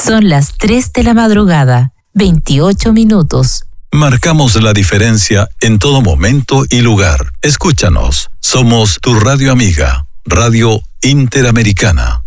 Son las 3 de la madrugada, 28 minutos. Marcamos la diferencia en todo momento y lugar. Escúchanos. Somos tu radio amiga, Radio Interamericana.